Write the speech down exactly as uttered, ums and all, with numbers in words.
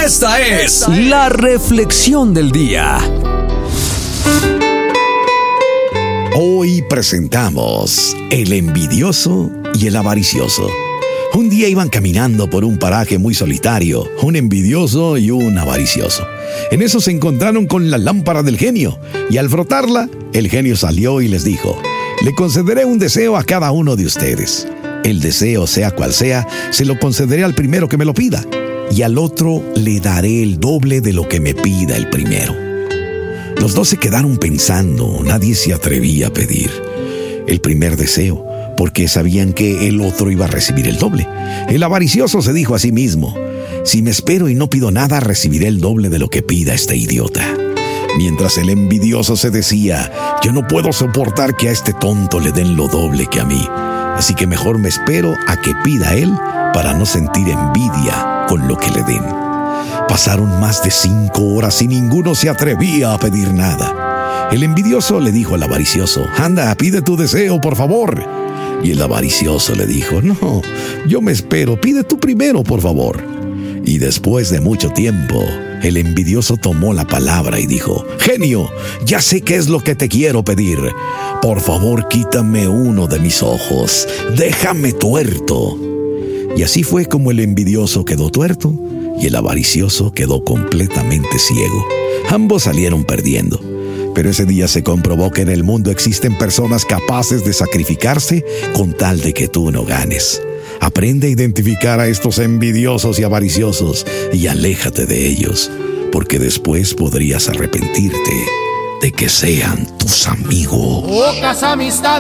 Esta es la reflexión del día. Hoy presentamos El envidioso y el avaricioso. Un día iban caminando por un paraje muy solitario, un envidioso y un avaricioso. En eso se encontraron con la lámpara del genio, y al frotarla, el genio salió y les dijo: le concederé un deseo a cada uno de ustedes. El deseo, sea cual sea, se lo concederé al primero que me lo pida, y al otro le daré el doble de lo que me pida el primero. Los dos se quedaron pensando, nadie se atrevía a pedir el primer deseo, porque sabían que el otro iba a recibir el doble. El avaricioso se dijo a sí mismo: si me espero y no pido nada, recibiré el doble de lo que pida este idiota. Mientras el envidioso se decía: yo no puedo soportar que a este tonto le den lo doble que a mí, así que mejor me espero a que pida él para no sentir envidia con lo que le den. Pasaron más de cinco horas y ninguno se atrevía a pedir nada. El envidioso le dijo al avaricioso: anda, pide tu deseo, por favor. Y el avaricioso le dijo: no, yo me espero, pide tú primero, por favor. Y después de mucho tiempo, el envidioso tomó la palabra y dijo: genio, ya sé qué es lo que te quiero pedir. Por favor, quítame uno de mis ojos, déjame tuerto. Y así fue como el envidioso quedó tuerto y el avaricioso quedó completamente ciego. Ambos salieron perdiendo. Pero ese día se comprobó que en el mundo existen personas capaces de sacrificarse con tal de que tú no ganes. Aprende a identificar a estos envidiosos y avariciosos y aléjate de ellos, porque después podrías arrepentirte de que sean tus amigos. Pocas amistades.